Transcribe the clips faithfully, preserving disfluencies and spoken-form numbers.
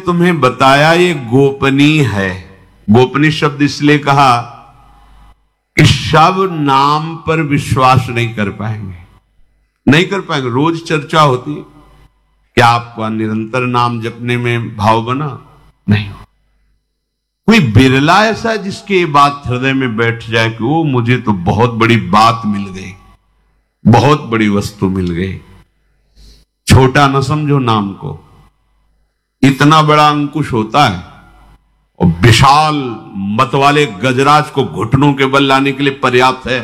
तुम्हें बताया ये गोपनीय है। गोपनीय शब्द इसलिए कहा कि सब नाम पर विश्वास नहीं कर पाएंगे, नहीं कर पाएंगे। रोज चर्चा होती है, क्या आपका निरंतर नाम जपने में भाव बना? नहीं हो। कोई बिरला ऐसा है जिसके ये बात हृदय में बैठ जाए कि वो मुझे तो बहुत बड़ी बात मिल गई, बहुत बड़ी वस्तु मिल गई। छोटा न समझो नाम को, इतना बड़ा अंकुश होता है और विशाल मत वाले गजराज को घुटनों के बल लाने के लिए पर्याप्त है।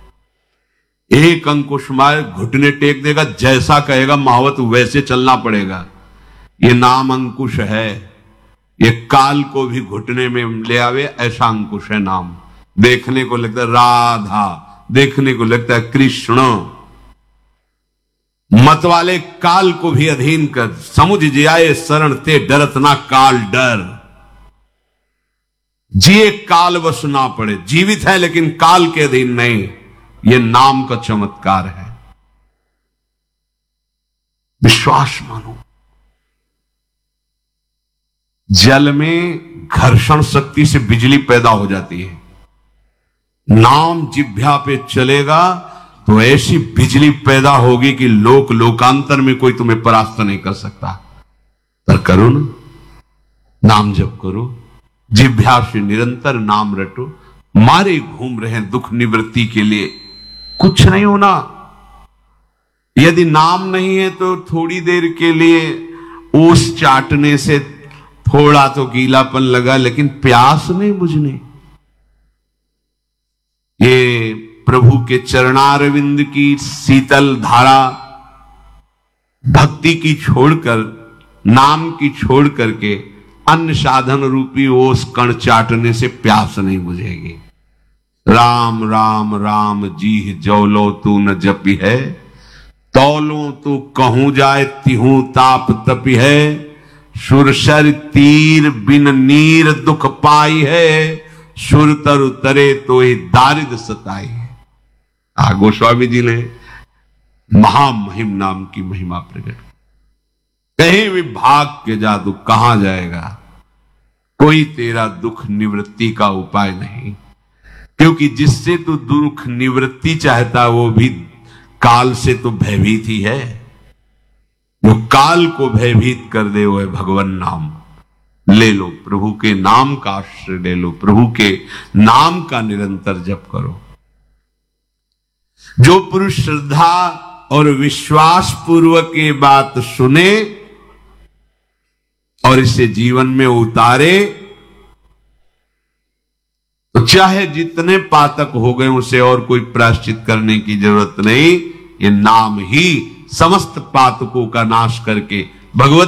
एक अंकुश मार घुटने टेक देगा, जैसा कहेगा महावत वैसे चलना पड़ेगा। ये नाम अंकुश है, ये काल को भी घुटने में ले आवे, ऐसा अंकुश है नाम। देखने को लगता है राधा, देखने को लगता है कृष्ण। मत वाले काल को भी अधीन कर, समुझ जियाए शरण ते डरत ना काल डर। जिए काल वश ना पड़े, जीवित है लेकिन काल के अधीन नहीं। ये नाम का चमत्कार है। विश्वास मानो। जल में घर्षण शक्ति से बिजली पैदा हो जाती है, नाम जिह्वा पे चलेगा तो ऐसी बिजली पैदा होगी कि लोक लोकांतर में कोई तुम्हें परास्त नहीं कर सकता। पर करो ना, नाम जप करो, जिह्वा से निरंतर नाम रटो। मारे घूम रहे हैं दुख निवृत्ति के लिए, कुछ नहीं होना। यदि नाम नहीं है तो थोड़ी देर के लिए ओस चाटने से थोड़ा तो गीलापन लगा, लेकिन प्यास नहीं बुझनी। ये प्रभु के चरणारविंद की शीतल धारा भक्ति की छोड़कर, नाम की छोड़ करके अन्य साधन रूपी ओस कण चाटने से प्यास नहीं बुझेगी। राम राम राम जी जौलो तू न जपी है, तौलो तू कहूं जाए तिहू ताप तपी है। सुरसर तीर बिन नीर दुख पाई है, सुर तर उतरे तो ही दारिद सताई है। आ गोस्वामी जी ने महामहिम नाम की महिमा प्रकट। कहीं भी भाग के जा तू कहां जाएगा, कोई तेरा दुख निवृत्ति का उपाय नहीं। क्योंकि जिससे तू दुख निवृत्ति चाहता वो भी काल से तो भयभीत ही है। जो काल को भयभीत कर दे वो है भगवान नाम। ले लो, प्रभु के नाम का आश्रय ले लो, प्रभु के नाम का निरंतर जप करो। जो पुरुष श्रद्धा और विश्वास पूर्वक ये बात सुने और इसे जीवन में उतारे, तो चाहे जितने पातक हो गए उसे और कोई प्रायश्चित करने की जरूरत नहीं। ये नाम ही समस्त पातकों का नाश करके भगवत